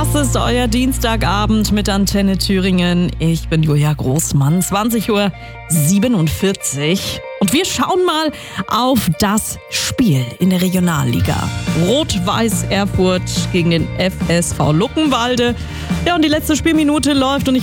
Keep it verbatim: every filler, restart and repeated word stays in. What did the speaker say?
Das ist euer Dienstagabend mit Antenne Thüringen. Ich bin Julia Großmann, zwanzig Uhr siebenundvierzig. Und wir schauen mal auf das Spiel in der Regionalliga. Rot-Weiß Erfurt gegen den F S V Luckenwalde. Ja, und die letzte Spielminute läuft und ich